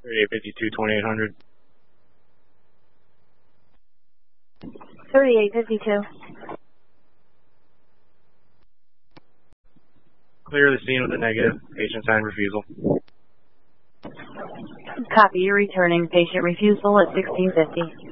3852, 2800. 3852. Clear the scene with a negative. Patient signed refusal. Copy. You're returning patient refusal at 1650.